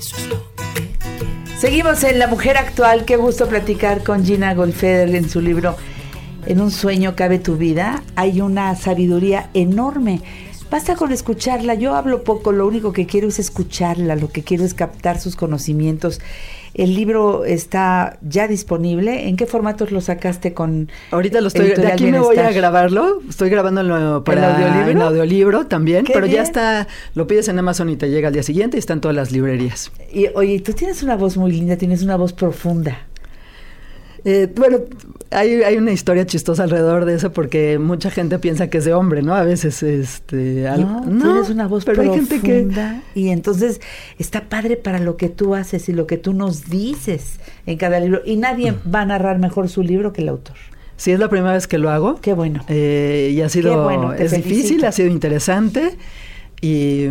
Seguimos en La Mujer Actual. Qué gusto platicar con Gina Goldfeder en su libro En un sueño cabe tu vida. Hay una sabiduría enorme. Basta con escucharla. Yo hablo poco, lo único que quiero es escucharla, lo que quiero es captar sus conocimientos. El libro está ya disponible. ¿En qué formatos lo sacaste con? Ahorita lo estoy, de aquí me voy a grabarlo. Estoy grabándolo para en audiolibro también, pero bien. Ya está, lo pides en Amazon y te llega al día siguiente y está en todas las librerías. Y oye, tú tienes una voz muy linda, tienes una voz profunda. Bueno, hay una historia chistosa alrededor de eso porque mucha gente piensa que es de hombre, ¿no? A veces, No, tienes una voz pero profunda, hay gente que... Y entonces está padre para lo que tú haces y lo que tú nos dices en cada libro. Y nadie va a narrar mejor su libro que el autor. Sí, es la primera vez que lo hago. Qué bueno. Y ha sido, es difícil, ha sido interesante. Y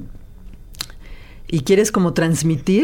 quieres como transmitir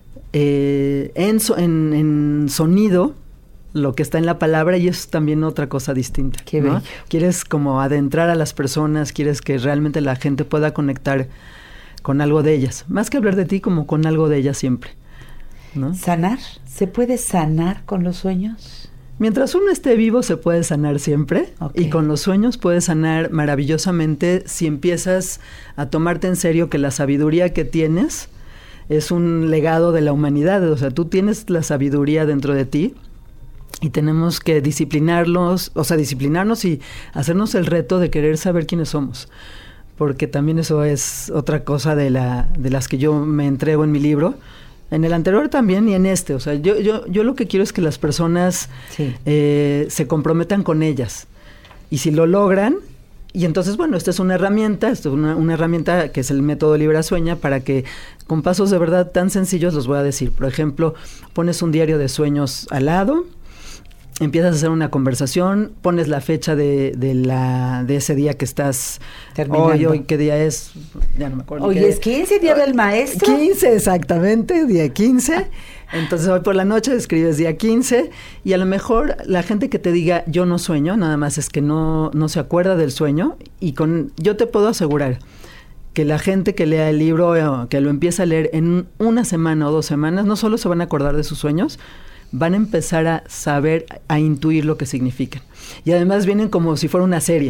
en sonido lo que está en la palabra, y es también otra cosa distinta. Qué bello. ¿No? Quieres como adentrar a las personas, quieres que realmente la gente pueda conectar con algo de ellas, más que hablar de ti, como con algo de ellas siempre, ¿no? ¿Sanar? ¿Se puede sanar con los sueños? Mientras uno esté vivo se puede sanar siempre, okay. Y con los sueños puedes sanar maravillosamente si empiezas a tomarte en serio que la sabiduría que tienes es un legado de la humanidad. O sea, tú tienes la sabiduría dentro de ti y tenemos que disciplinarnos y hacernos el reto de querer saber quiénes somos, porque también eso es otra cosa de las que yo me entrego en mi libro, en el anterior también y en este. O sea, yo lo que quiero es que las personas se comprometan con ellas, y si lo logran, y entonces, bueno, esta es una herramienta, una herramienta que es el método Libra Sueña, para que con pasos de verdad tan sencillos los voy a decir. Por ejemplo, pones un diario de sueños al lado, empiezas a hacer una conversación, pones la fecha de ese día que estás terminando. Hoy, ¿qué día es? Ya no me acuerdo. Hoy es 15, Día del Maestro. 15, exactamente, día 15. Entonces hoy por la noche escribes día 15, y a lo mejor la gente que te diga yo no sueño, nada más es que no se acuerda del sueño, y yo te puedo asegurar que la gente que lea el libro, que lo empieza a leer en una semana o 2 semanas, no solo se van a acordar de sus sueños, van a empezar a saber, a intuir lo que significan. Y además vienen como si fuera una serie.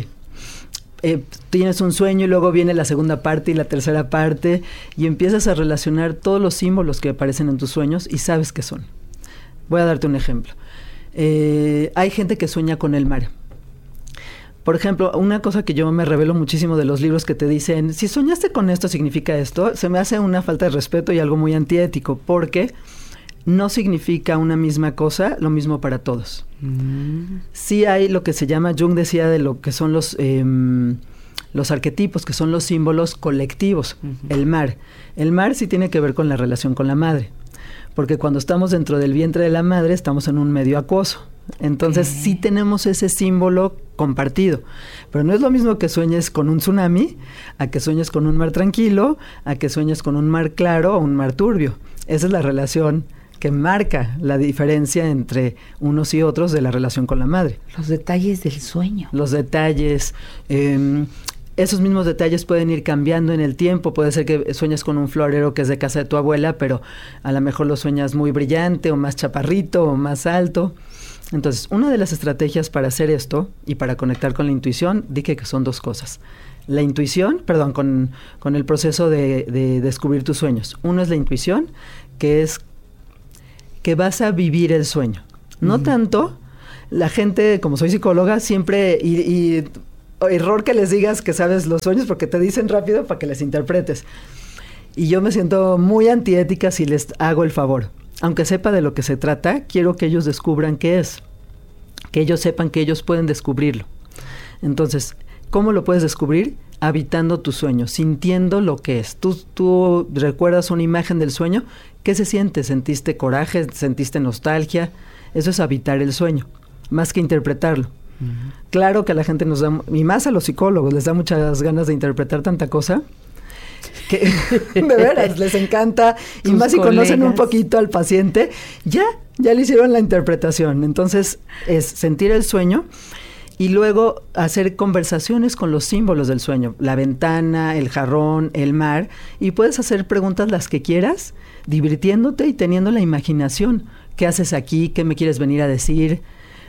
Tienes un sueño y luego viene la segunda parte y la tercera parte, y empiezas a relacionar todos los símbolos que aparecen en tus sueños y sabes qué son. Voy a darte un ejemplo. Hay gente que sueña con el mar. Por ejemplo, una cosa que yo me revelo muchísimo de los libros que te dicen, si soñaste con esto, significa esto, se me hace una falta de respeto y algo muy antiético, porque no significa una misma cosa, lo mismo para todos. Sí hay lo que se llama, Jung decía de lo que son los arquetipos, que son los símbolos colectivos. El mar sí tiene que ver con la relación con la madre, porque cuando estamos dentro del vientre de la madre estamos en un medio acuoso. Entonces sí tenemos ese símbolo compartido, pero no es lo mismo que sueñes con un tsunami, a que sueñes con un mar tranquilo, a que sueñes con un mar claro o un mar turbio. Esa es la relación que marca la diferencia entre unos y otros de la relación con la madre. Los detalles del sueño. Los detalles, esos mismos detalles pueden ir cambiando en el tiempo. Puede ser que sueñes con un florero que es de casa de tu abuela, pero a lo mejor lo sueñas muy brillante, o más chaparrito, o más alto. Entonces, una de las estrategias para hacer esto y para conectar con la intuición, dije que son 2 cosas. La intuición, con el proceso de descubrir tus sueños. Uno es la intuición, que es que vas a vivir el sueño. No tanto, la gente, como soy psicóloga, siempre, y error que les digas que sabes los sueños, porque te dicen rápido para que les interpretes. Y yo me siento muy antiética si les hago el favor. Aunque sepa de lo que se trata, quiero que ellos descubran qué es. Que ellos sepan que ellos pueden descubrirlo. Entonces, ¿cómo lo puedes descubrir? Habitando tu sueño, sintiendo lo que es. Tú recuerdas una imagen del sueño. ¿Qué se siente? ¿Sentiste coraje? ¿Sentiste nostalgia? Eso es habitar el sueño, más que interpretarlo. Claro que a la gente nos da, y más a los psicólogos, les da muchas ganas de interpretar tanta cosa, que de veras les encanta, y más si conocen un poquito al paciente, ya le hicieron la interpretación. Entonces es sentir el sueño, Y luego hacer conversaciones con los símbolos del sueño, la ventana, el jarrón, el mar, y puedes hacer preguntas las que quieras, divirtiéndote y teniendo la imaginación. ¿Qué haces aquí? ¿Qué me quieres venir a decir?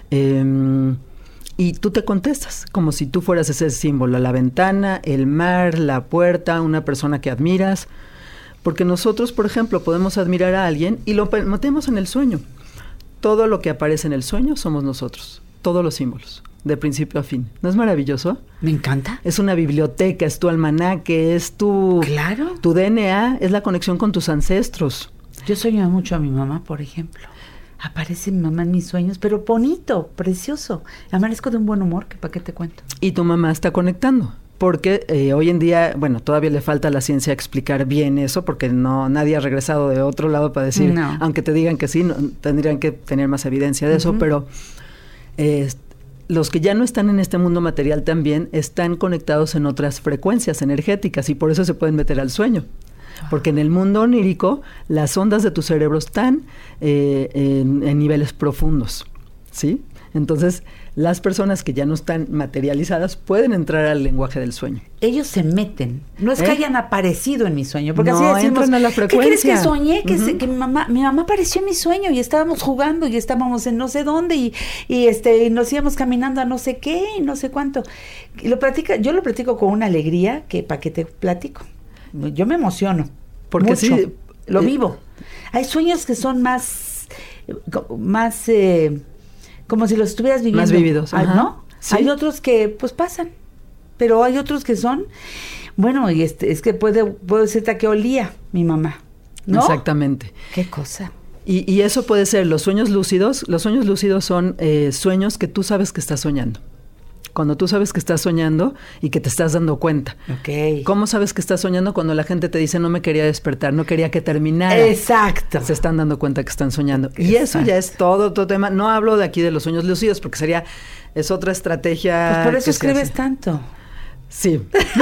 Y tú te contestas como si tú fueras ese símbolo, la ventana, el mar, la puerta, una persona que admiras. Porque nosotros, por ejemplo, podemos admirar a alguien y lo metemos en el sueño. Todo lo que aparece en el sueño somos nosotros, todos los símbolos, de principio a fin. ¿No es maravilloso? Me encanta. Es una biblioteca, es tu almanaque, es tu DNA, es la conexión con tus ancestros. Yo sueño mucho a mi mamá, por ejemplo. Aparece mi mamá en mis sueños, pero bonito, precioso. Amanezco de un buen humor, que para qué te cuento. Y tu mamá está conectando. Porque hoy en día, bueno, todavía le falta a la ciencia explicar bien eso, porque nadie ha regresado de otro lado para decir, aunque te digan que sí, tendrían que tener más evidencia de eso, pero los que ya no están en este mundo material también están conectados en otras frecuencias energéticas y por eso se pueden meter al sueño. Porque en el mundo onírico las ondas de tu cerebro están en niveles profundos, ¿sí? Entonces, las personas que ya no están materializadas pueden entrar al lenguaje del sueño. Ellos se meten. No es que hayan aparecido en mi sueño, porque así decimos, entran a la frecuencia. ¿Qué crees que soñé? Que mi mamá apareció en mi sueño y estábamos jugando y estábamos en no sé dónde y nos íbamos caminando a no sé qué y no sé cuánto. Y yo lo platico con una alegría que para qué te platico. Yo me emociono. Porque mucho. sí. Lo vivo. Hay sueños que son más como si los estuvieras viviendo. Más vividos. ¿No? Sí. Hay otros que pues pasan, pero hay otros que son, bueno, y es que puedo decirte a qué olía mi mamá, ¿no? Exactamente. Qué cosa. Y eso puede ser los sueños lúcidos. Los sueños lúcidos son sueños que tú sabes que estás soñando. Cuando tú sabes que estás soñando y que te estás dando cuenta. Okay. ¿Cómo sabes que estás soñando? Cuando la gente te dice no me quería despertar, no quería que terminara. Exacto. Se están dando cuenta que están soñando. Exacto. Y eso ya es todo otro tema. No hablo de aquí de los sueños lúcidos porque es otra estrategia. Pues por eso escribes tanto. Sí.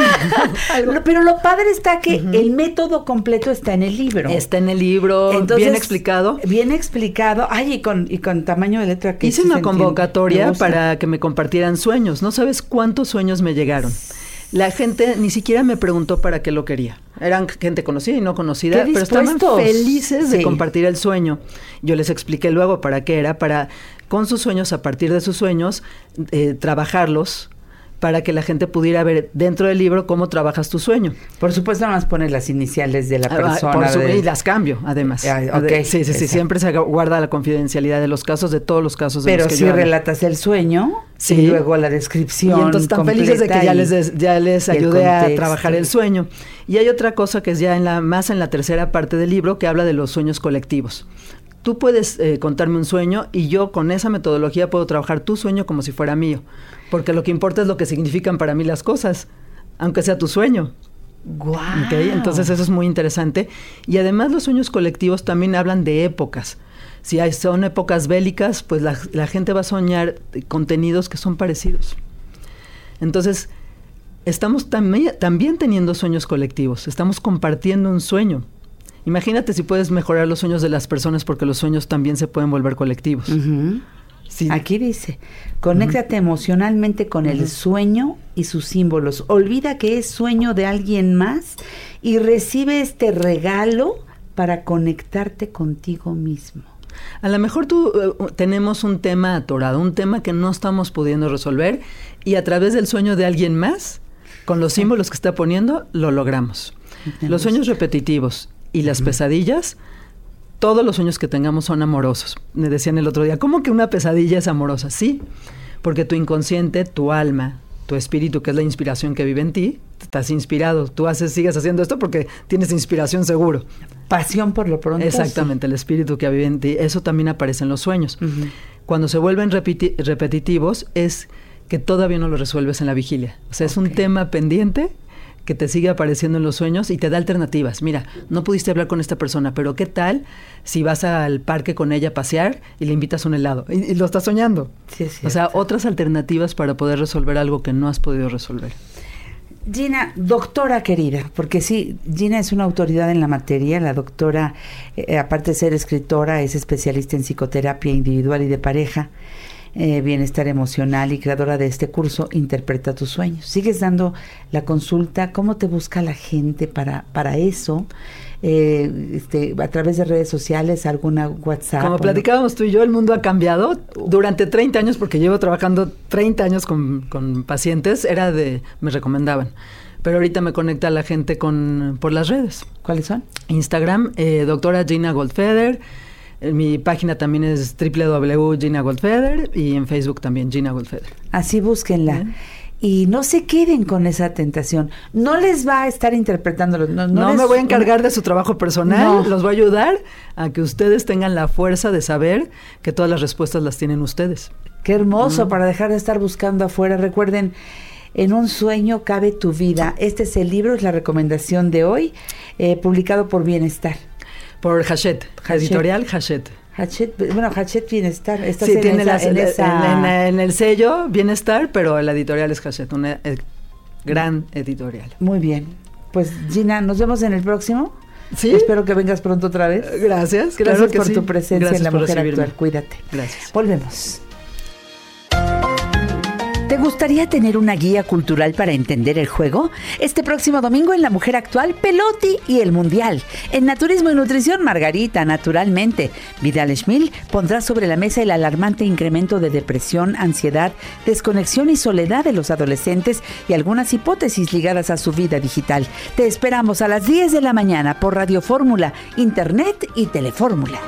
Pero lo padre está que el método completo está en el libro. Está en el libro. Entonces, bien explicado. Bien explicado. Ay, y con tamaño de letra que hice una convocatoria para que me compartieran sueños. No sabes cuántos sueños me llegaron. La gente ni siquiera me preguntó para qué lo quería. Eran gente conocida y no conocida, pero estaban felices de compartir el sueño. Yo les expliqué luego para qué era, para con sus sueños, a partir de sus sueños, trabajarlos, para que la gente pudiera ver dentro del libro cómo trabajas tu sueño. Por supuesto, nada más pones las iniciales de la persona. Y las cambio, además. Okay, sí, siempre se guarda la confidencialidad de los casos, de todos los casos de pero los que sí relatas el sueño, sí, y luego la descripción. Y entonces están felices de que ya les ayudé a trabajar el sueño. Y hay otra cosa que es ya más en la tercera parte del libro, que habla de los sueños colectivos. Tú puedes contarme un sueño y yo con esa metodología puedo trabajar tu sueño como si fuera mío. Porque lo que importa es lo que significan para mí las cosas, aunque sea tu sueño. ¡Guau! ¿Okay? Entonces eso es muy interesante. Y además los sueños colectivos también hablan de épocas. Si son épocas bélicas, pues la gente va a soñar contenidos que son parecidos. Entonces, estamos también teniendo sueños colectivos. Estamos compartiendo un sueño. Imagínate si puedes mejorar los sueños de las personas porque los sueños también se pueden volver colectivos. Uh-huh. Sí. Aquí dice, conéctate emocionalmente con el sueño y sus símbolos. Olvida que es sueño de alguien más y recibe este regalo para conectarte contigo mismo. A lo mejor tenemos un tema atorado, un tema que no estamos pudiendo resolver y a través del sueño de alguien más, con los símbolos que está poniendo, lo logramos. Los sueños repetitivos y las pesadillas, todos los sueños que tengamos son amorosos. Me decían el otro día, ¿cómo que una pesadilla es amorosa? Sí, porque tu inconsciente, tu alma, tu espíritu, que es la inspiración que vive en ti, estás inspirado. Tú sigues haciendo esto porque tienes inspiración seguro. Pasión por lo pronto. Exactamente, sí. El espíritu que vive en ti, eso también aparece en los sueños. Uh-huh. Cuando se vuelven repetitivos es que todavía no lo resuelves en la vigilia. O sea, es un tema pendiente que te sigue apareciendo en los sueños y te da alternativas. Mira, no pudiste hablar con esta persona, pero ¿qué tal si vas al parque con ella a pasear y le invitas un helado? Y lo estás soñando. Sí, sí. O sea, otras alternativas para poder resolver algo que no has podido resolver. Gina, doctora querida, porque sí, Gina es una autoridad en la materia. La doctora, aparte de ser escritora, es especialista en psicoterapia individual y de pareja. bienestar emocional y creadora de este curso Interpreta tus sueños. ¿Sigues dando la consulta? ¿Cómo te busca la gente para eso? A través de redes sociales, alguna WhatsApp. Como platicábamos tú y yo, el mundo ha cambiado. Durante 30 años, porque llevo trabajando 30 años con pacientes, me recomendaban. Pero ahorita me conecta la gente por las redes. ¿Cuáles son? Instagram, doctora Gina Goldfeder. Mi página también es www.ginagoldfeder y en Facebook también Gina Goldfeder. Así búsquenla. Y no se queden con esa tentación. No les va a estar interpretándolo. No me voy a encargar de su trabajo personal. Los voy a ayudar a que ustedes tengan la fuerza de saber que todas las respuestas las tienen ustedes. Qué hermoso para dejar de estar buscando afuera. Recuerden, en un sueño cabe tu vida. Este es el libro, es la recomendación de hoy, publicado por Bienestar. Por Hachette. Editorial Hachette. Hachette Bienestar. Sí, tiene en el sello Bienestar, pero la editorial es Hachette, una gran editorial. Muy bien. Pues Gina, nos vemos en el próximo. Sí. Espero que vengas pronto otra vez. Gracias. Gracias por tu presencia en La Mujer Actual. Cuídate. Gracias. Volvemos. ¿Te gustaría tener una guía cultural para entender el juego? Este próximo domingo en La Mujer Actual, Pelotti y el Mundial. En Naturismo y Nutrición, Margarita, naturalmente. Vidal Schmil pondrá sobre la mesa el alarmante incremento de depresión, ansiedad, desconexión y soledad de los adolescentes y algunas hipótesis ligadas a su vida digital. Te esperamos a las 10 de la mañana por Radio Fórmula, Internet y Telefórmula.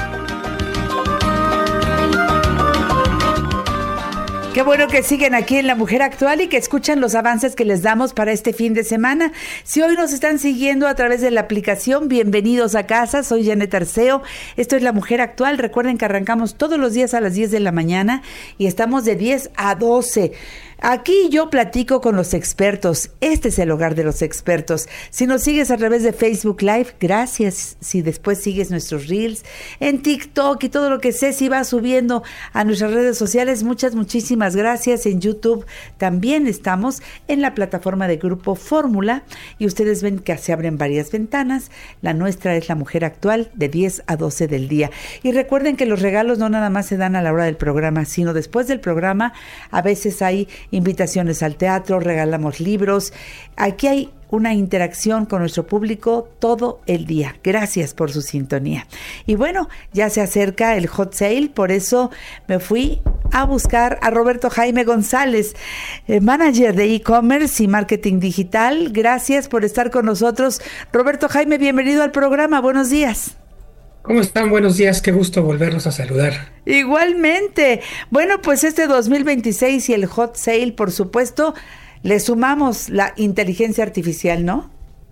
Qué bueno que siguen aquí en La Mujer Actual y que escuchan los avances que les damos para este fin de semana. Si hoy nos están siguiendo a través de la aplicación, bienvenidos a casa. Soy Janet Arceo. Esto es La Mujer Actual. Recuerden que arrancamos todos los días a las 10 de la mañana y estamos de 10 a 12. Aquí yo platico con los expertos. Este es el hogar de los expertos. Si nos sigues a través de Facebook Live, gracias. Si después sigues nuestros Reels en TikTok y todo lo que Ceci va subiendo a nuestras redes sociales, muchísimas gracias. En YouTube también estamos en la plataforma de Grupo Fórmula y ustedes ven que se abren varias ventanas. La nuestra es La Mujer Actual de 10 a 12 del día. Y recuerden que los regalos no nada más se dan a la hora del programa, sino después del programa. A veces hay invitaciones al teatro, regalamos libros. Aquí hay una interacción con nuestro público todo el día. Gracias por su sintonía. Y bueno, ya se acerca el hot sale, por eso me fui a buscar a Roberto Jaime González, manager de e-commerce y marketing digital. Gracias por estar con nosotros. Roberto Jaime, bienvenido al programa. Buenos días. ¿Cómo están? Buenos días, qué gusto volverlos a saludar. Igualmente. Bueno, pues este 2026 y el hot sale, por supuesto, le sumamos la inteligencia artificial, ¿no?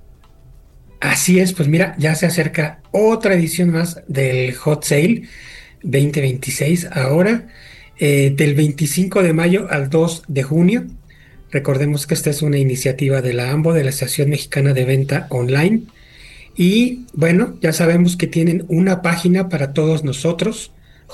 Así es, pues mira, ya se acerca otra edición más del hot sale 2026, ahora del 25 de mayo al 2 de junio. Recordemos que esta es una iniciativa de la AMBO, de la Asociación Mexicana de Venta Online. Y bueno, ya sabemos que tienen una página para todos nosotros,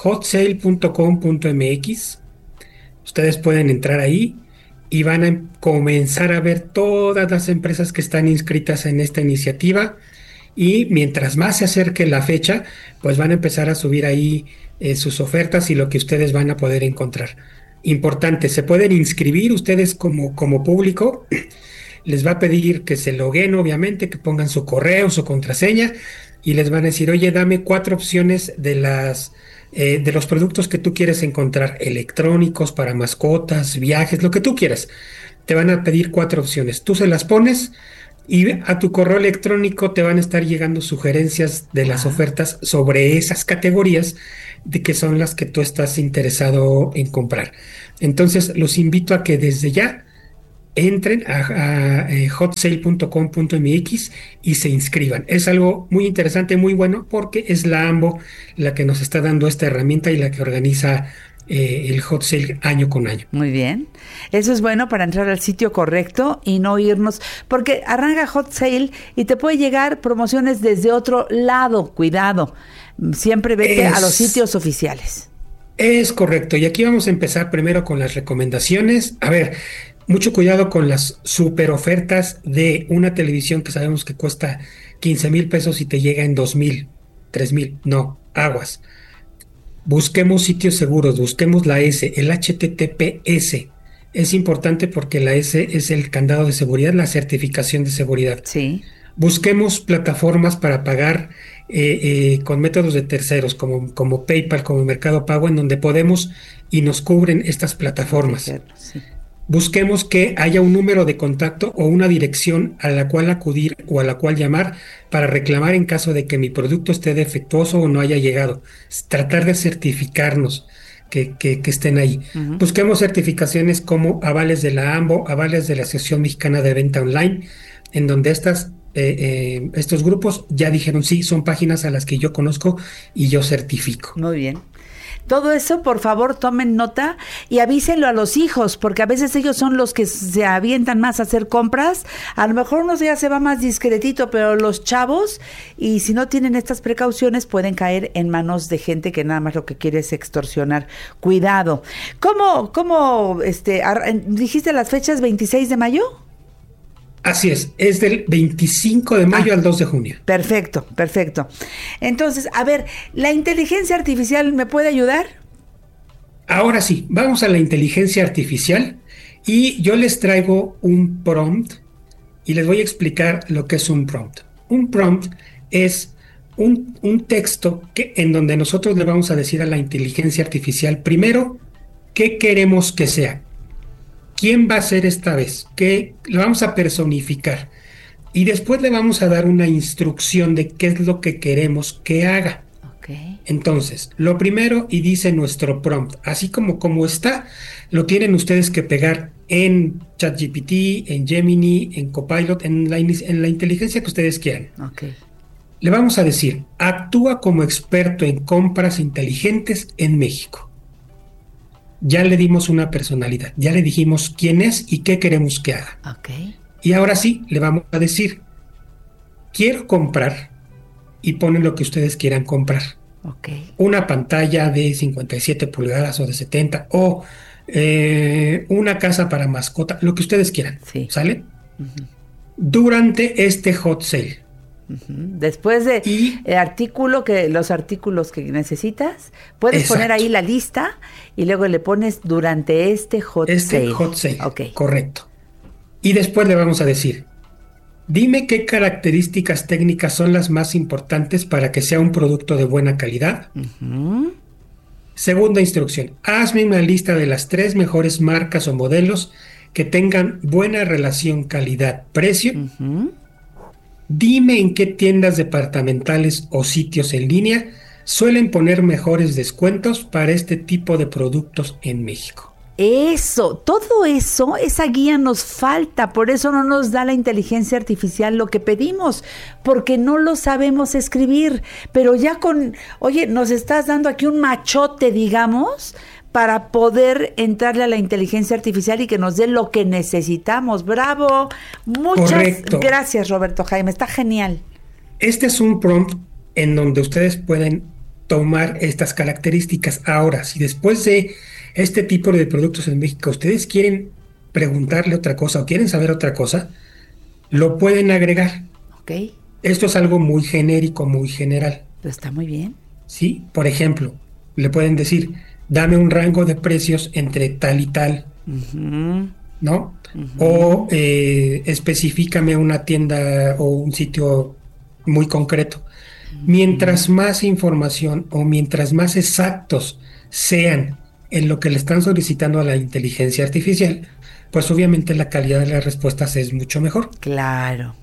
hotsale.com.mx. Ustedes pueden entrar ahí y van a comenzar a ver todas las empresas que están inscritas en esta iniciativa. Y mientras más se acerque la fecha, pues van a empezar a subir ahí sus ofertas y lo que ustedes van a poder encontrar. Importante, se pueden inscribir ustedes como público. Les va a pedir que se logueen, obviamente, que pongan su correo, su contraseña, y les van a decir, oye, dame 4 opciones de los productos que tú quieres encontrar, electrónicos, para mascotas, viajes, lo que tú quieras. Te van a pedir 4 opciones. Tú se las pones y a tu correo electrónico te van a estar llegando sugerencias de las ofertas sobre esas categorías de que son las que tú estás interesado en comprar. Entonces, los invito a que desde ya entren a hotsale.com.mx y se inscriban. Es algo muy interesante, muy bueno, porque es la AMBO la que nos está dando esta herramienta y la que organiza el hot sale año con año. Muy bien. Eso es bueno para entrar al sitio correcto y no irnos, porque arranca hot sale y te puede llegar promociones desde otro lado. Cuidado. Siempre vete a los sitios oficiales. Es correcto. Y aquí vamos a empezar primero con las recomendaciones. A ver, mucho cuidado con las super ofertas de una televisión que sabemos que cuesta 15,000 pesos y te llega en 2,000, 3,000. No, aguas. Busquemos sitios seguros, busquemos la S, el HTTPS. Es importante porque la S es el candado de seguridad, la certificación de seguridad. Sí. Busquemos plataformas para pagar con métodos de terceros, como PayPal, como Mercado Pago, en donde podemos y nos cubren estas plataformas. Sí. Busquemos que haya un número de contacto o una dirección a la cual acudir o a la cual llamar para reclamar en caso de que mi producto esté defectuoso o no haya llegado. Tratar de certificarnos que estén ahí. Uh-huh. Busquemos certificaciones como avales de la AMBO, avales de la Asociación Mexicana de Venta Online, en donde estos grupos ya dijeron sí, son páginas a las que yo conozco y yo certifico. Muy bien. Todo eso, por favor, tomen nota y avísenlo a los hijos, porque a veces ellos son los que se avientan más a hacer compras. A lo mejor uno ya se va más discretito, pero los chavos, y si no tienen estas precauciones, pueden caer en manos de gente que nada más lo que quiere es extorsionar. Cuidado. ¿Cómo dijiste las fechas 26 de mayo? Así es del 25 de mayo al 2 de junio. Perfecto. Entonces, a ver, ¿la inteligencia artificial me puede ayudar? Ahora sí, vamos a la inteligencia artificial y yo les traigo un prompt y les voy a explicar lo que es un prompt. Un prompt es un texto en donde nosotros le vamos a decir a la inteligencia artificial, primero, ¿qué queremos que sea? ¿Quién va a ser esta vez? ¿Qué le vamos a personificar? Y después le vamos a dar una instrucción de qué es lo que queremos que haga. Okay. Entonces, lo primero, y dice nuestro prompt, así como está, lo tienen ustedes que pegar en ChatGPT, en Gemini, en Copilot, en la inteligencia que ustedes quieran. Okay. Le vamos a decir, actúa como experto en compras inteligentes en México. Ya le dimos una personalidad, ya le dijimos quién es y qué queremos que haga. Okay. Y ahora sí, le vamos a decir, quiero comprar, y ponen lo que ustedes quieran comprar. Okay. Una pantalla de 57 pulgadas o de 70, o una casa para mascota, lo que ustedes quieran. Sí. ¿Sale? Uh-huh. Durante este hot sale. Después de los artículos que necesitas, puedes Exacto. poner ahí la lista y luego le pones durante este hot sale. Hot sale, okay. Correcto. Y después le vamos a decir, dime qué características técnicas son las más importantes para que sea un producto de buena calidad. Uh-huh. Segunda instrucción, hazme una lista de las 3 mejores marcas o modelos que tengan buena relación calidad-precio. Uh-huh. Dime en qué tiendas departamentales o sitios en línea suelen poner mejores descuentos para este tipo de productos en México. Todo eso, esa guía nos falta, por eso no nos da la inteligencia artificial lo que pedimos, porque no lo sabemos escribir, pero ya nos estás dando aquí un machote, digamos, para poder entrarle a la inteligencia artificial y que nos dé lo que necesitamos. ¡Bravo! Muchas Correcto. Gracias, Roberto Jaime, está genial. Este es un prompt en donde ustedes pueden tomar estas características. Ahora, si después de este tipo de productos en México ustedes quieren preguntarle otra cosa o quieren saber otra cosa, lo pueden agregar. Ok. Esto es algo muy genérico, muy general. Pero está muy bien. Sí, por ejemplo, le pueden decir, dame un rango de precios entre tal y tal, uh-huh. ¿no? Uh-huh. O especifícame una tienda o un sitio muy concreto. Uh-huh. Mientras más información o mientras más exactos sean en lo que le están solicitando a la inteligencia artificial, pues obviamente la calidad de las respuestas es mucho mejor. Claro.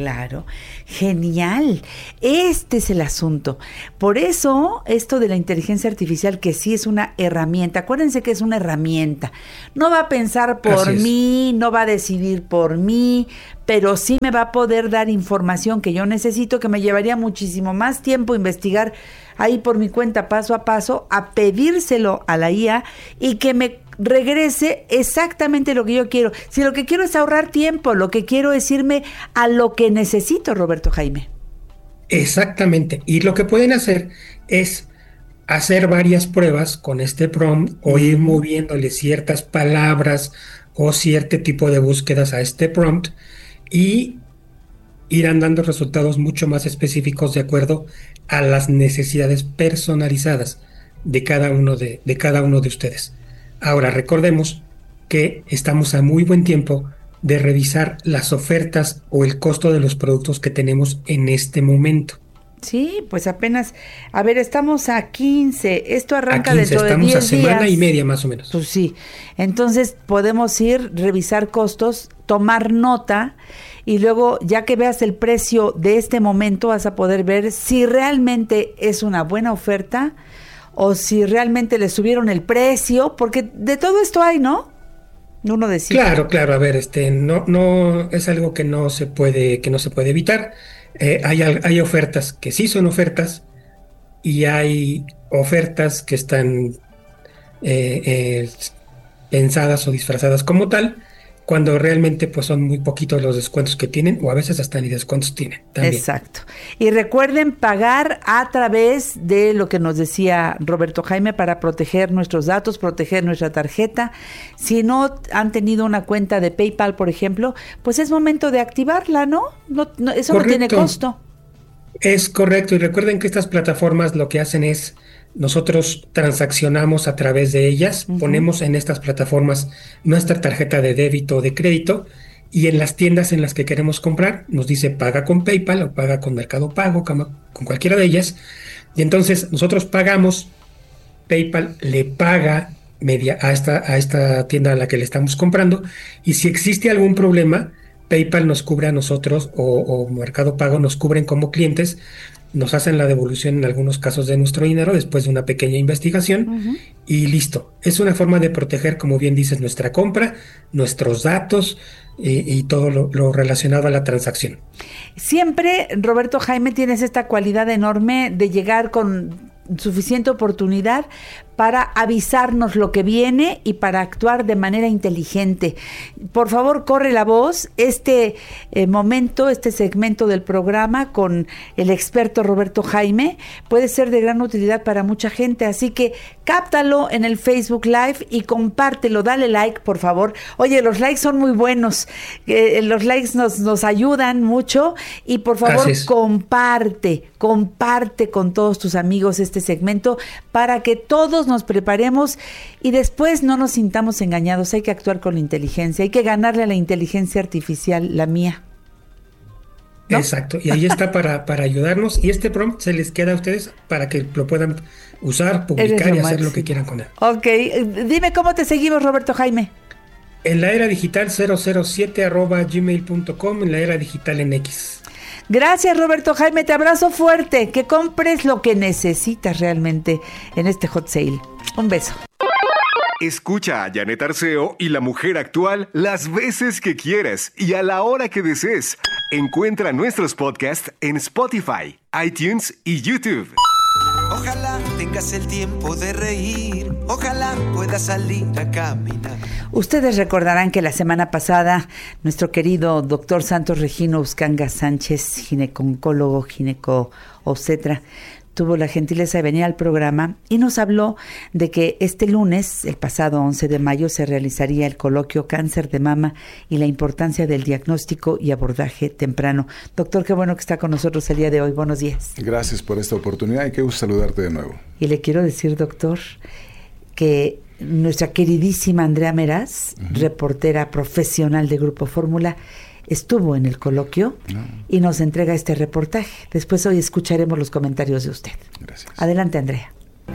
Genial. Este es el asunto. Por eso, esto de la inteligencia artificial, que sí es una herramienta, acuérdense que es una herramienta. No va a pensar por mí, no va a decidir por mí, pero sí me va a poder dar información que yo necesito, que me llevaría muchísimo más tiempo investigar ahí por mi cuenta paso a paso, a pedírselo a la IA y que me regrese exactamente lo que yo quiero. Si lo que quiero es ahorrar tiempo, lo que quiero es irme a lo que necesito, Roberto Jaime. Exactamente. Y lo que pueden hacer es hacer varias pruebas con este prompt o ir moviéndole ciertas palabras o cierto tipo de búsquedas a este prompt y irán dando resultados mucho más específicos de acuerdo a las necesidades personalizadas de cada uno de ustedes. Ahora, recordemos que estamos a muy buen tiempo de revisar las ofertas o el costo de los productos que tenemos en este momento. Sí, pues apenas, a ver, estamos a 15, esto arranca dentro de 10 días. Estamos a semana y media más o menos. Pues sí, entonces podemos ir, revisar costos, tomar nota y luego ya que veas el precio de este momento vas a poder ver si realmente es una buena oferta o si realmente le subieron el precio, porque de todo esto hay, ¿no? Uno decide. Claro, a ver, no es algo que no se puede evitar. Hay ofertas que sí son ofertas y hay ofertas que están pensadas o disfrazadas como tal, cuando realmente pues son muy poquitos los descuentos que tienen, o a veces hasta ni descuentos tienen también. Exacto. Y recuerden pagar a través de lo que nos decía Roberto Jaime para proteger nuestros datos, proteger nuestra tarjeta. Si no han tenido una cuenta de PayPal, por ejemplo, pues es momento de activarla, ¿no? Eso correcto. No tiene costo. Es correcto, y recuerden que estas plataformas lo que hacen es, nosotros transaccionamos a través de ellas, ponemos en estas plataformas nuestra tarjeta de débito o de crédito, y en las tiendas en las que queremos comprar nos dice paga con PayPal o paga con Mercado Pago, con cualquiera de ellas, y entonces nosotros pagamos, PayPal le paga a esta tienda a la que le estamos comprando, y si existe algún problema, PayPal nos cubre a nosotros o Mercado Pago nos cubren como clientes, nos hacen la devolución en algunos casos de nuestro dinero después de una pequeña investigación y listo. Es una forma de proteger, como bien dices, nuestra compra, nuestros datos y todo lo relacionado a la transacción. Siempre, Roberto Jaime, tienes esta cualidad enorme de llegar con suficiente oportunidad para avisarnos lo que viene y para actuar de manera inteligente. Por favor, corre la voz. Este segmento del programa con el experto Roberto Jaime puede ser de gran utilidad para mucha gente, así que cáptalo en el Facebook Live y compártelo, dale like, por favor. Oye, los likes son muy buenos, los likes nos ayudan mucho y por favor comparte con todos tus amigos este segmento para que todos nos preparemos y después no nos sintamos engañados. Hay que actuar con inteligencia, hay que ganarle a la inteligencia artificial, la mía, ¿no? Exacto, y ahí está para ayudarnos, y este prompt se les queda a ustedes para que lo puedan usar, publicar y hacer lo que quieran con él. Ok, dime cómo te seguimos, Roberto Jaime. En la era digital 007@gmail.com, en la era digital en X. Gracias, Roberto Jaime, te abrazo fuerte, que compres lo que necesitas realmente en este hot sale. Un beso. Escucha a Janet Arceo y La Mujer Actual las veces que quieras y a la hora que desees. Encuentra nuestros podcasts en Spotify, iTunes y YouTube. Ojalá tengas el tiempo de reír, ojalá puedas salir a caminar. Ustedes recordarán que la semana pasada nuestro querido doctor Santos Regino Uscanga Sánchez, ginecólogo, ginecobstetra, tuvo la gentileza de venir al programa y nos habló de que este lunes, el pasado 11 de mayo, se realizaría el coloquio Cáncer de Mama y la importancia del diagnóstico y abordaje temprano. Doctor, qué bueno que está con nosotros el día de hoy. Buenos días. Gracias por esta oportunidad y qué gusto saludarte de nuevo. Y le quiero decir, doctor, que nuestra queridísima Andrea Meraz, reportera profesional de Grupo Fórmula, estuvo en el coloquio y nos entrega este reportaje. Después hoy escucharemos los comentarios de usted. Gracias. Adelante, Andrea.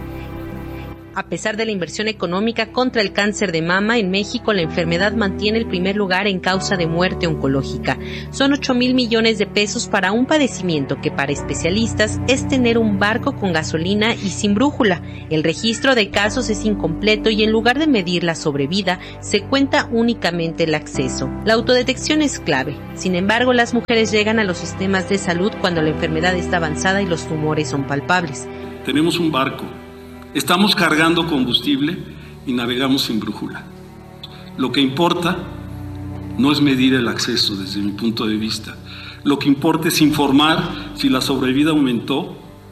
A pesar de la inversión económica contra el cáncer de mama, en México la enfermedad mantiene el primer lugar en causa de muerte oncológica. Son 8,000 millones de pesos para un padecimiento que para especialistas es tener un barco con gasolina y sin brújula. El registro de casos es incompleto y en lugar de medir la sobrevida, se cuenta únicamente el acceso. La autodetección es clave. Sin embargo, las mujeres llegan a los sistemas de salud cuando la enfermedad está avanzada y los tumores son palpables. Tenemos un barco. Estamos cargando combustible y navegamos sin brújula. Lo que importa no es medir el acceso desde mi punto de vista. Lo que importa es informar si la sobrevida aumentó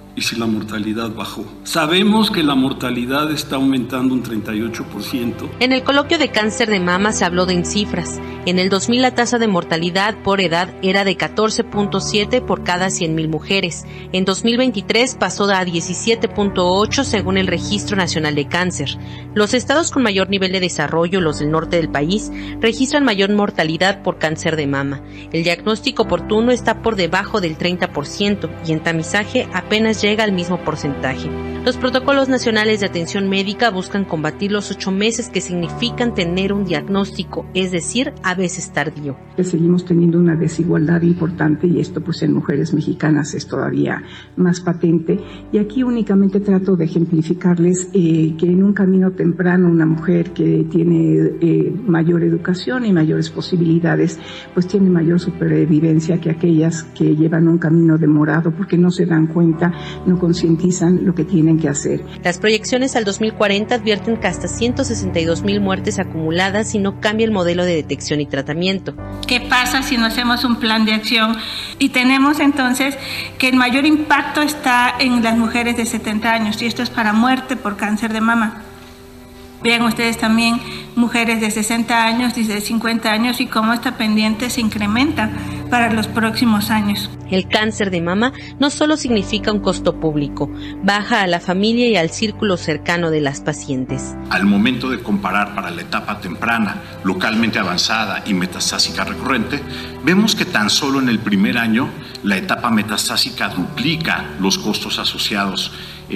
y si la mortalidad bajó. Sabemos que la mortalidad está aumentando un 38%. En el coloquio de cáncer de mama se habló de en cifras. En el 2000 la tasa de mortalidad por edad era de 14.7 por cada 100,000 mujeres. En 2023 pasó a 17.8 según el Registro Nacional de Cáncer. Los estados con mayor nivel de desarrollo, los del norte del país, registran mayor mortalidad por cáncer de mama. El diagnóstico oportuno está por debajo del 30% y en tamizaje apenas llega al mismo porcentaje. Los protocolos nacionales de atención médica buscan combatir los 8 meses que significan tener un diagnóstico, es decir, a veces tardío. Seguimos teniendo una desigualdad importante y esto pues en mujeres mexicanas es todavía más patente, y aquí únicamente trato de ejemplificarles que en un camino temprano una mujer que tiene mayor educación y mayores posibilidades pues tiene mayor supervivencia que aquellas que llevan un camino demorado porque no se dan cuenta, no concientizan lo que tienen que hacer. Las proyecciones al 2040 advierten que hasta 162,000 muertes acumuladas si no cambia el modelo de detección y tratamiento. ¿Qué pasa si no hacemos un plan de acción? Y tenemos entonces que el mayor impacto está en las mujeres de 70 años y esto es para muerte por cáncer de mama. Vean ustedes también mujeres de 60 años y de 50 años y cómo esta pendiente se incrementa para los próximos años. El cáncer de mama no solo significa un costo público, baja a la familia y al círculo cercano de las pacientes. Al momento de comparar para la etapa temprana, localmente avanzada y metastásica recurrente, vemos que tan solo en el primer año la etapa metastásica duplica los costos asociados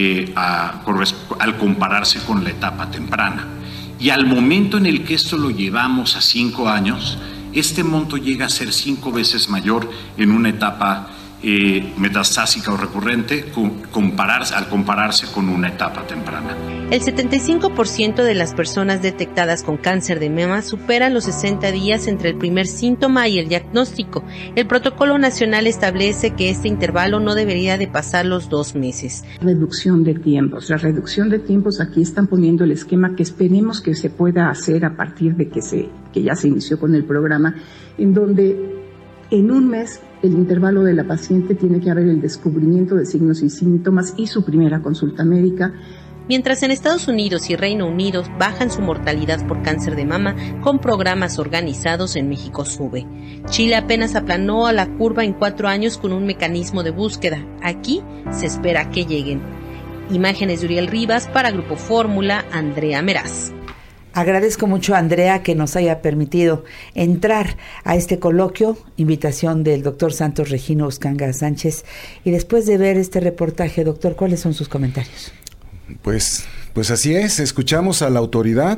al compararse con la etapa temprana. Y al momento en el que esto lo llevamos a 5 años, este monto llega a ser 5 veces mayor en una etapa metastásica o recurrente al compararse con una etapa temprana. El 75% de las personas detectadas con cáncer de mama superan los 60 días entre el primer síntoma y el diagnóstico. El protocolo nacional establece que este intervalo no debería de pasar los 2 meses. Reducción de tiempos. La reducción de tiempos, aquí están poniendo el esquema que esperemos que se pueda hacer a partir de que ya se inició con el programa, en donde en un mes el intervalo de la paciente tiene que haber el descubrimiento de signos y síntomas y su primera consulta médica. Mientras en Estados Unidos y Reino Unido bajan su mortalidad por cáncer de mama con programas organizados, en México sube. Chile apenas aplanó a la curva en 4 años con un mecanismo de búsqueda. Aquí se espera que lleguen. Imágenes de Uriel Rivas para Grupo Fórmula, Andrea Meraz. Agradezco mucho a Andrea que nos haya permitido entrar a este coloquio, invitación del doctor Santos Regino Uscanga Sánchez. Y después de ver este reportaje, doctor, ¿cuáles son sus comentarios? Pues así es, escuchamos a la autoridad,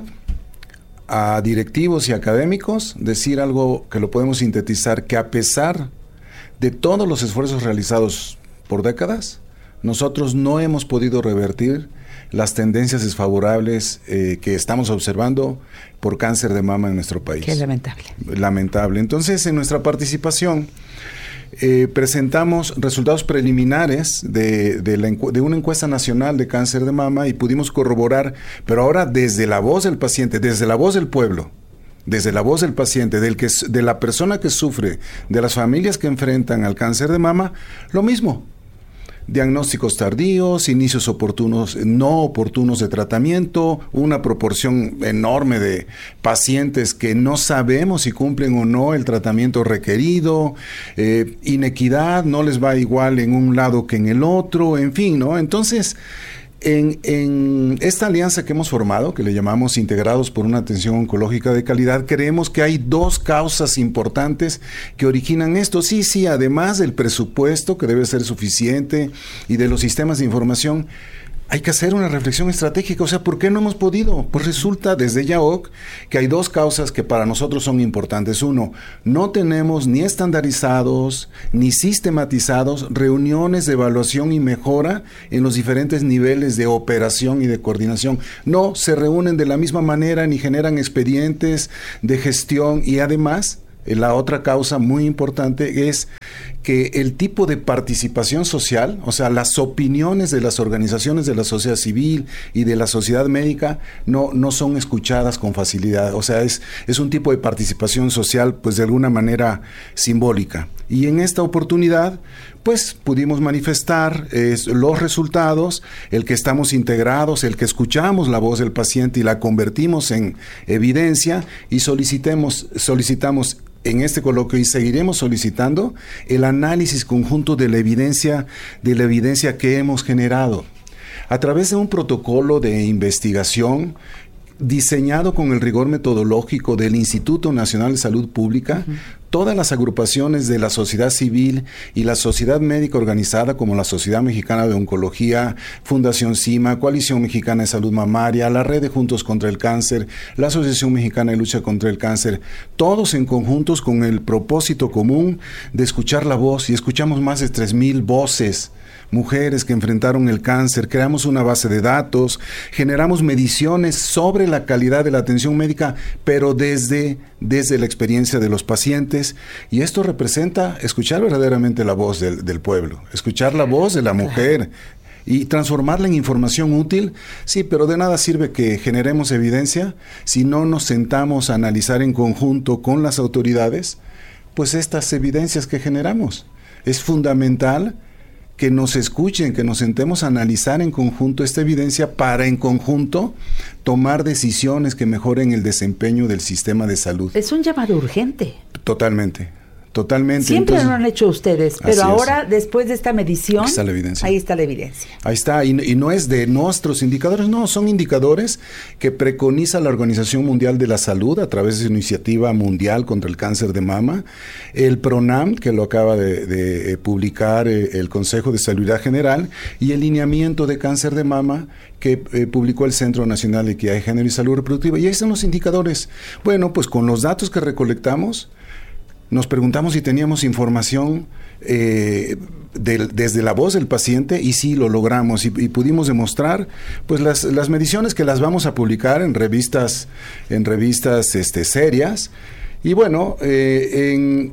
a directivos y académicos decir algo que lo podemos sintetizar, que a pesar de todos los esfuerzos realizados por décadas, nosotros no hemos podido revertir las tendencias desfavorables que estamos observando por cáncer de mama en nuestro país. Qué lamentable. Lamentable. Entonces, en nuestra participación presentamos resultados preliminares de una encuesta nacional de cáncer de mama y pudimos corroborar, pero ahora desde la voz del paciente, desde la voz del pueblo, desde la voz del paciente, de la persona que sufre, de las familias que enfrentan al cáncer de mama, lo mismo. Diagnósticos tardíos, inicios no oportunos de tratamiento, una proporción enorme de pacientes que no sabemos si cumplen o no el tratamiento requerido, inequidad, no les va igual en un lado que en el otro, en fin, ¿no? Entonces, en esta alianza que hemos formado, que le llamamos Integrados por una Atención Oncológica de Calidad, creemos que hay 2 causas importantes que originan esto. Sí, además del presupuesto, que debe ser suficiente, y de los sistemas de información, hay que hacer una reflexión estratégica. O sea, ¿por qué no hemos podido? Pues resulta desde YAOC que hay 2 causas que para nosotros son importantes. 1, no tenemos ni estandarizados ni sistematizados reuniones de evaluación y mejora en los diferentes niveles de operación y de coordinación. No se reúnen de la misma manera ni generan expedientes de gestión, y además la otra causa muy importante es que el tipo de participación social, o sea, las opiniones de las organizaciones de la sociedad civil y de la sociedad médica no son escuchadas con facilidad. O sea, es un tipo de participación social, pues de alguna manera simbólica. Y en esta oportunidad, pues pudimos manifestar los resultados, el que estamos integrados, el que escuchamos la voz del paciente y la convertimos en evidencia, y solicitamos en este coloquio, y seguiremos solicitando el análisis conjunto de la evidencia que hemos generado a través de un protocolo de investigación diseñado con el rigor metodológico del Instituto Nacional de Salud Pública. Todas las agrupaciones de la sociedad civil y la sociedad médica organizada, como la Sociedad Mexicana de Oncología, Fundación CIMA, Coalición Mexicana de Salud Mamaria, la Red de Juntos contra el Cáncer, la Asociación Mexicana de Lucha contra el Cáncer, todos en conjuntos con el propósito común de escuchar la voz, y escuchamos más de 3,000 voces, mujeres que enfrentaron el cáncer. Creamos una base de datos, generamos mediciones sobre la calidad de la atención médica, pero desde la experiencia de los pacientes, y esto representa escuchar verdaderamente la voz del pueblo, escuchar la voz de la mujer y transformarla en información útil. Sí, pero de nada sirve que generemos evidencia si no nos sentamos a analizar en conjunto con las autoridades, pues estas evidencias que generamos. Es fundamental que nos escuchen, que nos sentemos a analizar en conjunto esta evidencia para en conjunto tomar decisiones que mejoren el desempeño del sistema de salud. Es un llamado urgente. Totalmente. Siempre entonces, lo han hecho ustedes, pero ahora, después de esta medición, ahí está la evidencia. Ahí está, y no es de nuestros indicadores, no, son indicadores que preconiza la Organización Mundial de la Salud a través de su iniciativa mundial contra el cáncer de mama, el PRONAM, que lo acaba de publicar el Consejo de Salud General, y el lineamiento de cáncer de mama que publicó el Centro Nacional de Equidad de Género y Salud Reproductiva. Y ahí están los indicadores. Bueno, pues con los datos que recolectamos, nos preguntamos si teníamos información desde la voz del paciente, y sí lo logramos, y pudimos demostrar pues las mediciones, que las vamos a publicar en revistas serias. Y bueno, en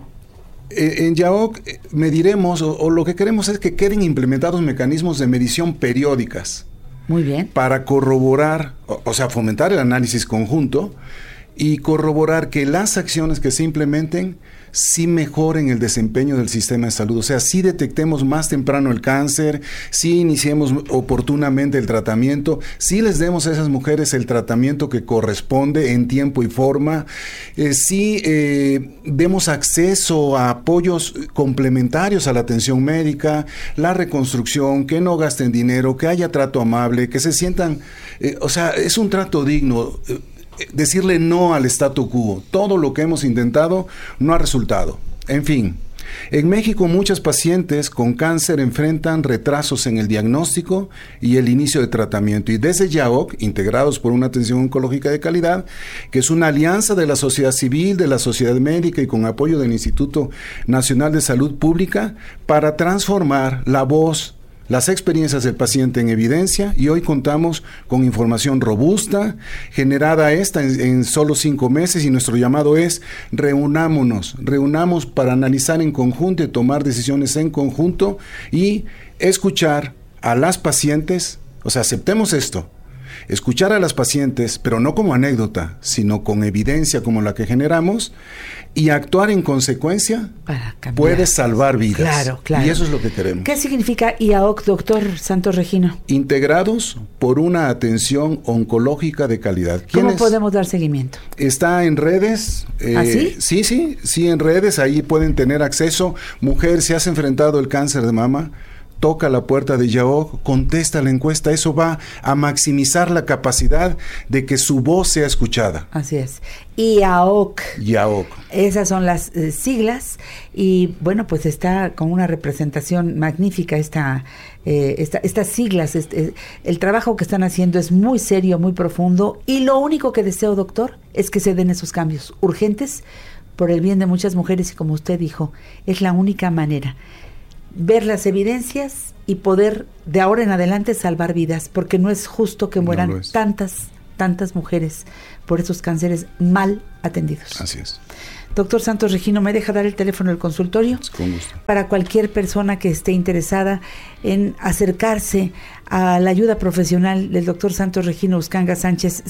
YAOC mediremos, o lo que queremos es que queden implementados mecanismos de medición periódicas. Muy bien. Para corroborar, o sea, fomentar el análisis conjunto y corroborar que las acciones que se implementen sí mejoren el desempeño del sistema de salud. O sea, sí detectemos más temprano el cáncer, sí iniciemos oportunamente el tratamiento, sí les demos a esas mujeres el tratamiento que corresponde en tiempo y forma, sí demos acceso a apoyos complementarios a la atención médica, la reconstrucción, que no gasten dinero, que haya trato amable, que se sientan, o sea, es un trato digno. Decirle no al statu quo. Todo lo que hemos intentado no ha resultado. En fin, en México muchas pacientes con cáncer enfrentan retrasos en el diagnóstico y el inicio de tratamiento. Y desde YAOC, integrados por una atención oncológica de calidad, que es una alianza de la sociedad civil, de la sociedad médica y con apoyo del Instituto Nacional de Salud Pública, para transformar la voz, las experiencias del paciente en evidencia, y hoy contamos con información robusta, generada en solo 5 meses, y nuestro llamado es: reunamos para analizar en conjunto y tomar decisiones en conjunto y escuchar a las pacientes. O sea, aceptemos esto, escuchar a las pacientes, pero no como anécdota, sino con evidencia como la que generamos, y actuar en consecuencia puede salvar vidas. Claro. Y eso es lo que queremos. ¿Qué significa YAOC, doctor Santos Regino? Integrados por una atención oncológica de calidad. ¿Cómo podemos dar seguimiento? Está en redes. ¿Sí? Sí, en redes. Ahí pueden tener acceso. Mujer, si has enfrentado el cáncer de mama, toca la puerta de YAOC, contesta la encuesta. Eso va a maximizar la capacidad de que su voz sea escuchada. Así es. YAOC. Esas son las siglas, y bueno, pues está con una representación magnífica estas siglas. El trabajo que están haciendo es muy serio, muy profundo, y lo único que deseo, doctor, es que se den esos cambios urgentes por el bien de muchas mujeres, y como usted dijo, es la única manera. Ver las evidencias y poder de ahora en adelante salvar vidas, porque no es justo que mueran tantas mujeres por esos cánceres mal atendidos. Así es. Doctor Santos Regino, ¿me deja dar el teléfono del consultorio? Con gusto. Para cualquier persona que esté interesada en acercarse a la ayuda profesional del doctor Santos Regino Uscanga Sánchez,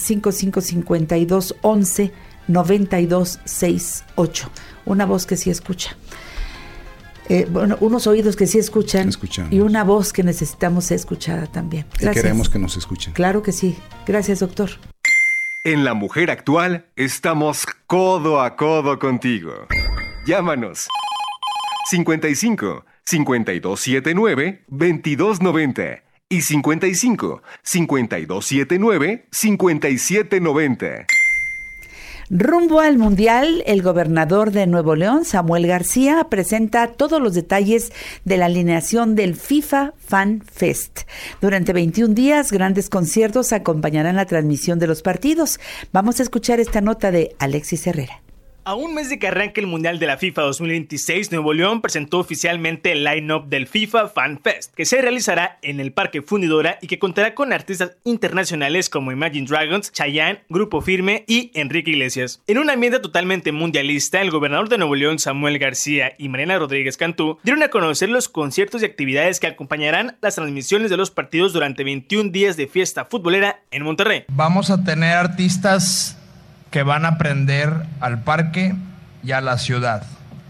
5552-11-9268. Una voz que sí escucha. Unos oídos que sí escuchan. Escuchamos. Y una voz que necesitamos ser escuchada también. Gracias. Y queremos que nos escuchen. Claro que sí. Gracias, doctor. En La Mujer Actual estamos codo a codo contigo. Llámanos 55 5279 2290 y 55 5279 5790. Rumbo al Mundial, el gobernador de Nuevo León, Samuel García, presenta todos los detalles de la alineación del FIFA Fan Fest. Durante 21 días, grandes conciertos acompañarán la transmisión de los partidos. Vamos a escuchar esta nota de Alexis Herrera. A un mes de que arranque el Mundial de la FIFA 2026, Nuevo León presentó oficialmente el line-up del FIFA Fan Fest, que se realizará en el Parque Fundidora y que contará con artistas internacionales como Imagine Dragons, Chayanne, Grupo Firme y Enrique Iglesias. En un ambiente totalmente mundialista, el gobernador de Nuevo León, Samuel García, y Mariana Rodríguez Cantú dieron a conocer los conciertos y actividades que acompañarán las transmisiones de los partidos durante 21 días de fiesta futbolera en Monterrey. Vamos a tener artistas que van a aprender al parque y a la ciudad.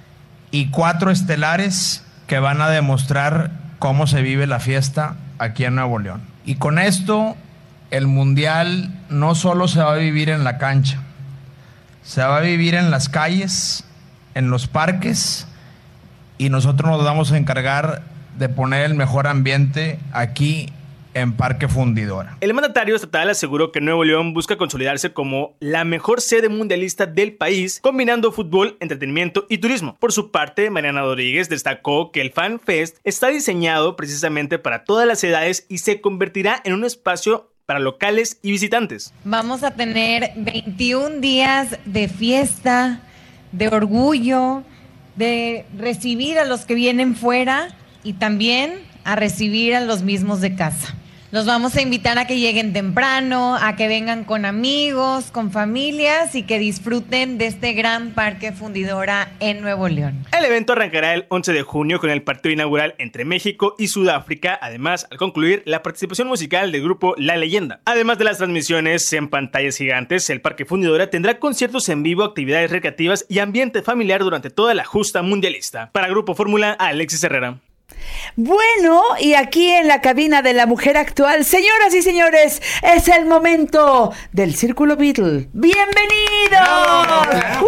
Y 4 estelares que van a demostrar cómo se vive la fiesta aquí en Nuevo León. Y con esto, el Mundial no solo se va a vivir en la cancha, se va a vivir en las calles, en los parques, y nosotros nos vamos a encargar de poner el mejor ambiente aquí en Parque Fundidora. El mandatario estatal aseguró que Nuevo León busca consolidarse como la mejor sede mundialista del país, combinando fútbol, entretenimiento y turismo. Por su parte, Mariana Rodríguez destacó que el Fan Fest está diseñado precisamente para todas las edades y se convertirá en un espacio para locales y visitantes. Vamos a tener 21 días de fiesta, de orgullo, de recibir a los que vienen fuera y también a recibir a los mismos de casa. Los vamos a invitar a que lleguen temprano, a que vengan con amigos, con familias y que disfruten de este gran Parque Fundidora en Nuevo León. El evento arrancará el 11 de junio con el partido inaugural entre México y Sudáfrica. Además, al concluir, la participación musical del grupo La Leyenda. Además de las transmisiones en pantallas gigantes, el Parque Fundidora tendrá conciertos en vivo, actividades recreativas y ambiente familiar durante toda la justa mundialista. Para Grupo Fórmula, Alexis Herrera. Bueno, y aquí en la cabina de La Mujer Actual, señoras y señores, es el momento del Círculo Beatle. ¡Bienvenidos! Claro,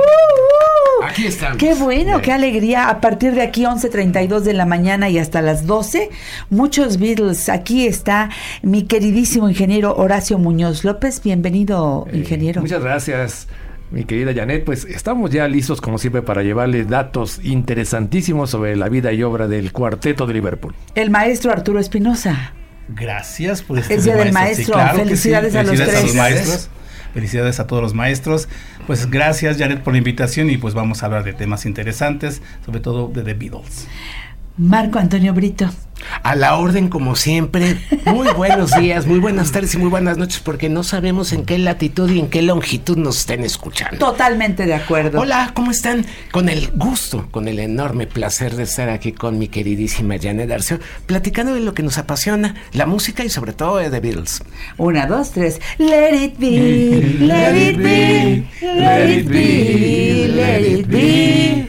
sí. Aquí estamos. Qué bueno, qué alegría. A partir de aquí, 11:32 de la mañana y hasta las 12, muchos Beatles. Aquí está mi queridísimo ingeniero Horacio Muñoz López. Bienvenido, ingeniero. Muchas gracias, mi querida Janet. Pues estamos ya listos, como siempre, para llevarles datos interesantísimos sobre la vida y obra del Cuarteto de Liverpool. El maestro Arturo Espinosa. Gracias por este día del maestro. Sí, claro, felicidades sí. A los tres. A los maestros. Felicidades a todos los maestros. Pues gracias, Janet, por la invitación y pues vamos a hablar de temas interesantes, sobre todo de The Beatles. Marco Antonio Brito. A la orden, como siempre. Muy buenos días, muy buenas tardes y muy buenas noches, porque no sabemos en qué latitud y en qué longitud nos estén escuchando. Totalmente de acuerdo. Hola, ¿cómo están? Con el gusto, con el enorme placer de estar aquí con mi queridísima Janet Arceo, platicando de lo que nos apasiona, la música y sobre todo de The Beatles. 1, 2, 3. Let it be, let it be, let it be, let it be.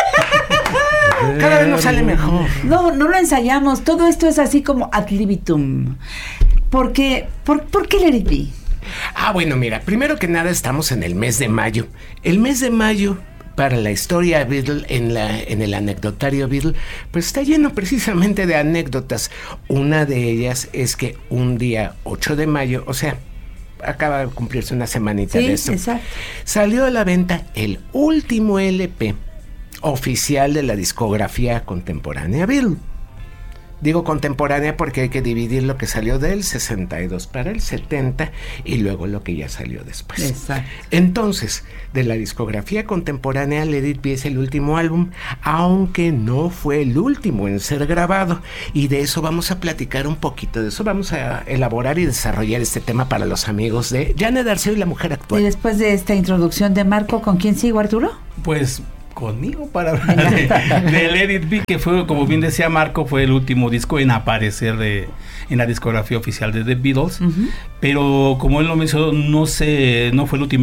Cada vez nos sale mejor. No lo ensayamos. Todo esto es así como ad libitum. ¿Por qué Let It Be? Bueno, mira, primero que nada estamos en el mes de mayo. El mes de mayo, para la historia Beatle, en el anecdotario Beatle, pues está lleno precisamente de anécdotas. Una de ellas es que un día 8 de mayo, o sea, acaba de cumplirse una semanita de esto. Exacto. Salió a la venta el último LP oficial de la discografía contemporánea Beatle. Digo contemporánea porque hay que dividir lo que salió del 62 para el 70 y luego lo que ya salió después. Exacto. Entonces, de la discografía contemporánea, Let It Be es el último álbum, aunque no fue el último en ser grabado. Y de eso vamos a platicar un poquito. De eso vamos a elaborar y desarrollar este tema para los amigos de Janet Arceo y La Mujer Actual. Y después de esta introducción de Marco, ¿con quién sigo, Arturo? Pues conmigo para hablar de Let It Be, que fue, como bien decía Marco, fue el último disco en aparecer en la discografía oficial de The Beatles, pero como él lo mencionó, no fue el último